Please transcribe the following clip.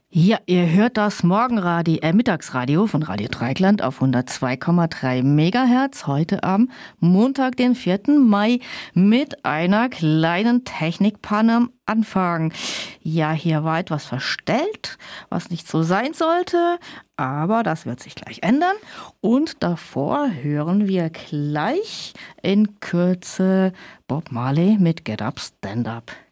Ja, ihr hört das Mittagsradio von Radio Dreieckland auf 102,3 Megahertz heute am Montag, den 4. Mai mit einer kleinen Technikpanne am Anfang. Ja, hier war etwas verstellt, was nicht so sein sollte, aber das wird sich gleich ändern. Und davor hören wir gleich in Kürze Bob Marley mit Get Up, Stand Up.